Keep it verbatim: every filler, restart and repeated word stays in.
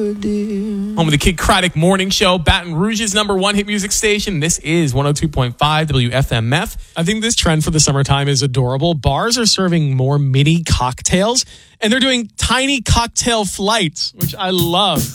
Home of the Kid Craddock Morning Show, Baton Rouge's number one hit music station. This is one oh two point five W F M F. I think this trend for the summertime is adorable. Bars are serving more mini cocktails, and they're doing tiny cocktail flights, which I love.